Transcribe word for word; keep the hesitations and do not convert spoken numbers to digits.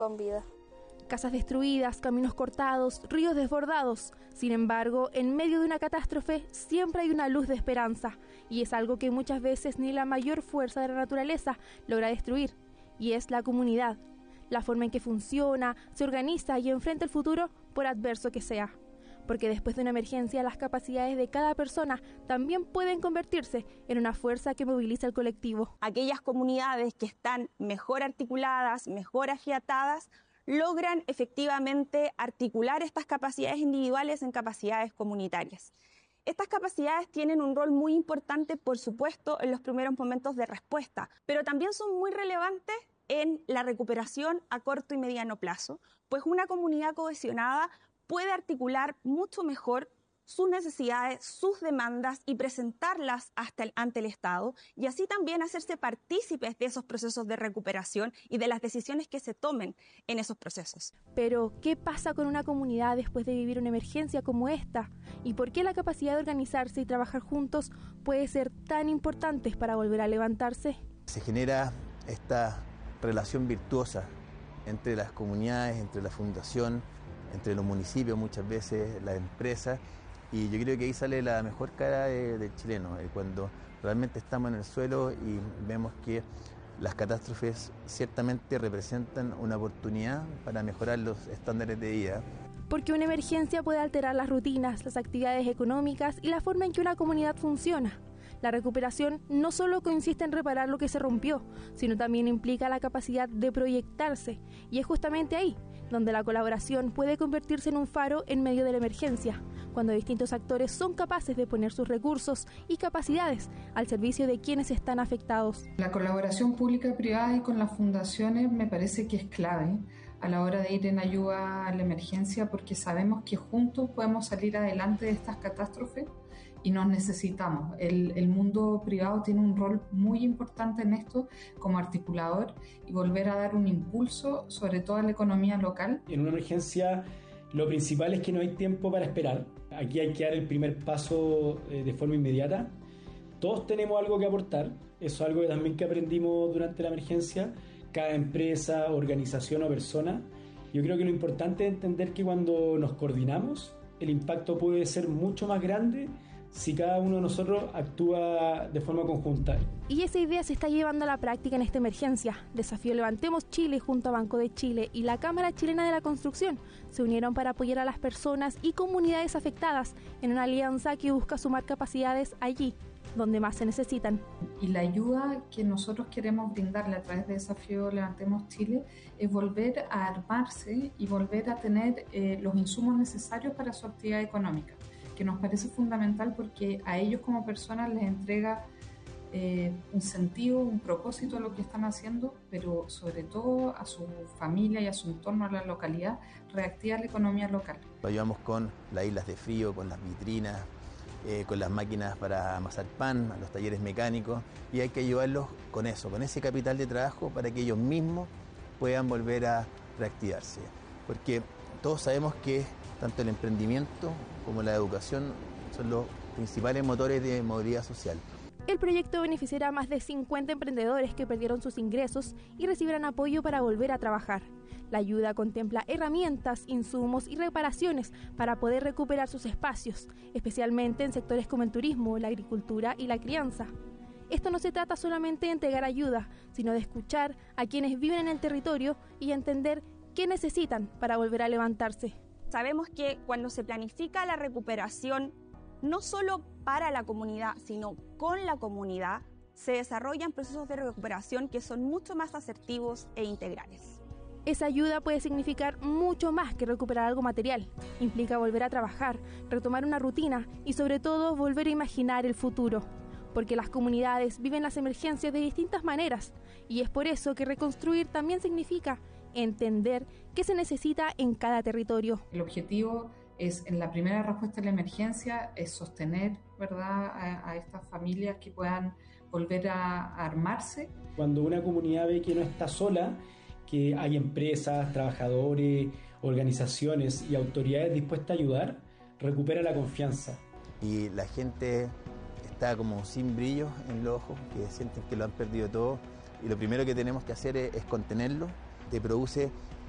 con vida. Casas destruidas, caminos cortados, ríos desbordados. Sin embargo, en medio de una catástrofe siempre hay una luz de esperanza, y es algo que muchas veces ni la mayor fuerza de la naturaleza logra destruir, y es la comunidad, la forma en que funciona, se organiza y enfrenta el futuro por adverso que sea. Porque después de una emergencia, las capacidades de cada persona también pueden convertirse en una fuerza que moviliza el colectivo. Aquellas comunidades que están mejor articuladas, mejor afiatadas, logran efectivamente articular estas capacidades individuales en capacidades comunitarias. Estas capacidades tienen un rol muy importante, por supuesto, en los primeros momentos de respuesta, pero también son muy relevantes en la recuperación a corto y mediano plazo, pues una comunidad cohesionada puede articular mucho mejor sus necesidades, sus demandas y presentarlas hasta el, ante el Estado, y así también hacerse partícipes de esos procesos de recuperación y de las decisiones que se tomen en esos procesos. Pero, ¿qué pasa con una comunidad después de vivir una emergencia como esta? ¿Y por qué la capacidad de organizarse y trabajar juntos puede ser tan importante para volver a levantarse? Se genera esta relación virtuosa entre las comunidades, entre la fundación, entre los municipios muchas veces, las empresas, y yo creo que ahí sale la mejor cara de, del chileno, eh, cuando realmente estamos en el suelo y vemos que las catástrofes ciertamente representan una oportunidad para mejorar los estándares de vida. Porque una emergencia puede alterar las rutinas, las actividades económicas y la forma en que una comunidad funciona. La recuperación no solo consiste en reparar lo que se rompió, sino también implica la capacidad de proyectarse, y es justamente ahí donde la colaboración puede convertirse en un faro en medio de la emergencia, cuando distintos actores son capaces de poner sus recursos y capacidades al servicio de quienes están afectados. La colaboración pública-privada y con las fundaciones me parece que es clave a la hora de ir en ayuda a la emergencia, porque sabemos que juntos podemos salir adelante de estas catástrofes y nos necesitamos. El, el mundo privado tiene un rol muy importante en esto como articulador y volver a dar un impulso, sobre todo a la economía local. En una emergencia lo principal es que no hay tiempo para esperar. Aquí hay que dar el primer paso eh, de forma inmediata. Todos tenemos algo que aportar, eso es algo que también que aprendimos durante la emergencia, cada empresa, organización o persona. Yo creo que lo importante es entender que cuando nos coordinamos, el impacto puede ser mucho más grande si cada uno de nosotros actúa de forma conjunta. Y esa idea se está llevando a la práctica en esta emergencia. Desafío Levantemos Chile junto a Banco de Chile y la Cámara Chilena de la Construcción se unieron para apoyar a las personas y comunidades afectadas en una alianza que busca sumar capacidades allí donde más se necesitan. Y la ayuda que nosotros queremos brindarle a través de Desafío Levantemos Chile es volver a armarse y volver a tener eh, los insumos necesarios para su actividad económica, que nos parece fundamental porque a ellos como personas les entrega eh, un sentido, un propósito a lo que están haciendo, pero sobre todo a su familia y a su entorno, a la localidad, reactiva la economía local. Lo ayudamos con las islas de frío, con las vitrinas, eh, con las máquinas para amasar pan, los talleres mecánicos, y hay que ayudarlos con eso, con ese capital de trabajo para que ellos mismos puedan volver a reactivarse. Porque todos sabemos que tanto el emprendimiento como la educación son los principales motores de movilidad social. El proyecto beneficiará a más de cincuenta emprendedores que perdieron sus ingresos y recibirán apoyo para volver a trabajar. La ayuda contempla herramientas, insumos y reparaciones para poder recuperar sus espacios, especialmente en sectores como el turismo, la agricultura y la crianza. Esto no se trata solamente de entregar ayuda, sino de escuchar a quienes viven en el territorio y entender qué necesitan para volver a levantarse. Sabemos que cuando se planifica la recuperación, no solo para la comunidad, sino con la comunidad, se desarrollan procesos de recuperación que son mucho más asertivos e integrales. Esa ayuda puede significar mucho más que recuperar algo material. Implica volver a trabajar, retomar una rutina y sobre todo volver a imaginar el futuro. Porque las comunidades viven las emergencias de distintas maneras y es por eso que reconstruir también significa entender qué se necesita en cada territorio. El objetivo es, en la primera respuesta a la emergencia, es sostener, ¿verdad?, a, a estas familias que puedan volver a, a armarse. Cuando una comunidad ve que no está sola, que hay empresas, trabajadores, organizaciones y autoridades dispuestas a ayudar, recupera la confianza. Y la gente está como sin brillo en los ojos, que sienten que lo han perdido todo, y lo primero que tenemos que hacer es, es contenerlo. Te produce